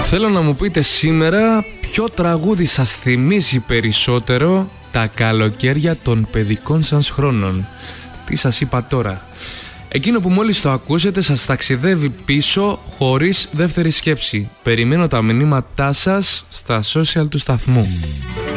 Θέλω να μου πείτε σήμερα ποιο τραγούδι σας θυμίζει περισσότερο τα καλοκαίρια των παιδικών σας χρόνων. Τι σας είπα τώρα? Εκείνο που μόλις το ακούσετε σας ταξιδεύει πίσω χωρίς δεύτερη σκέψη. Περιμένω τα μηνύματά σας στα social του σταθμού.